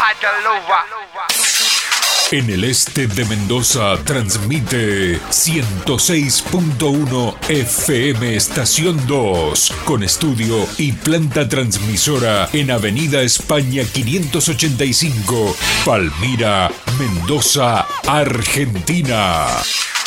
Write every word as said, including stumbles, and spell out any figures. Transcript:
En el este de Mendoza transmite ciento seis punto uno F M Estación dos, con estudio y planta transmisora en Avenida España quinientos ochenta y cinco, Palmira, Mendoza, Argentina.